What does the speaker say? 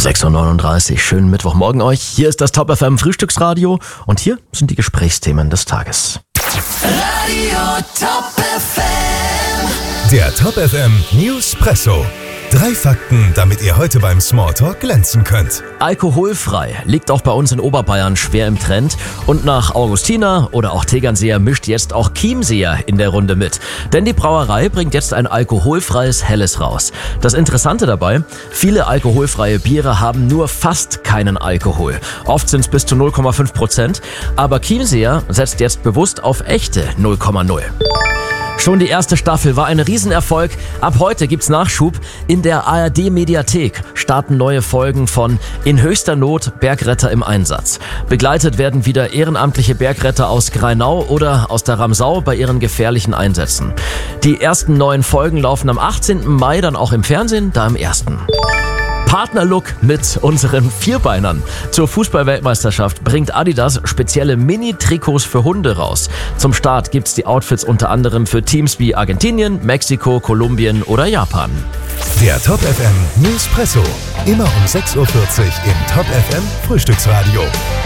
6:39 Uhr, schönen Mittwochmorgen euch. Hier ist das Top FM Frühstücksradio und hier sind die Gesprächsthemen des Tages. Radio Top FM. Der Top FM Newspresso. 3 Fakten, damit ihr heute beim Smalltalk glänzen könnt. Alkoholfrei liegt auch bei uns in Oberbayern schwer im Trend. Und nach Augustiner oder auch Tegernseer mischt jetzt auch Chiemseer in der Runde mit. Denn die Brauerei bringt jetzt ein alkoholfreies Helles raus. Das Interessante dabei, viele alkoholfreie Biere haben nur fast keinen Alkohol. Oft sind es bis zu 0,5%. Aber Chiemseer setzt jetzt bewusst auf echte 0,0. Schon die erste Staffel war ein Riesenerfolg. Ab heute gibt's Nachschub. In der ARD-Mediathek starten neue Folgen von In höchster Not, Bergretter im Einsatz. Begleitet werden wieder ehrenamtliche Bergretter aus Grainau oder aus der Ramsau bei ihren gefährlichen Einsätzen. Die ersten 9 Folgen laufen am 18. Mai dann auch im Fernsehen, da am 1. Partnerlook mit unseren Vierbeinern. Zur Fußball-Weltmeisterschaft bringt Adidas spezielle Mini-Trikots für Hunde raus. Zum Start gibt's die Outfits unter anderem für Teams wie Argentinien, Mexiko, Kolumbien oder Japan. Der Top FM Newspresso. Immer um 6:40 Uhr im Top FM Frühstücksradio.